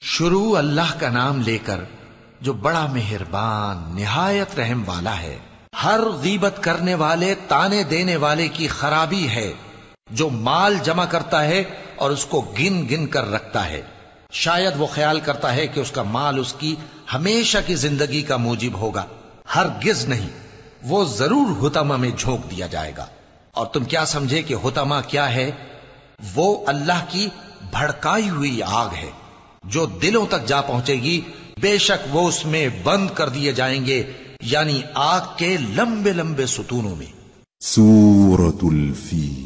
शुरू अल्लाह का नाम लेकर जो बड़ा मेहरबान निहायत रहम वाला है। हर गीबत करने वाले ताने देने वाले की खराबी है जो माल जमा करता है और उसको गिन गिन कर रखता है। शायद वो ख्याल करता है कि उसका माल उसकी हमेशा की जिंदगी का मूजिब होगा। हरगिज नहीं, वो जरूर हुतमा में झोंक दिया जाएगा। और तुम क्या समझे कि हुतमा क्या है? वो अल्लाह की भड़काई हुई आग है जो दिलों तक जा पहुंचेगी। बेशक वो उसमें बंद कर दिए जाएंगे, यानी आग के लंबे लंबे सुतूनों में। सूरतुल फील।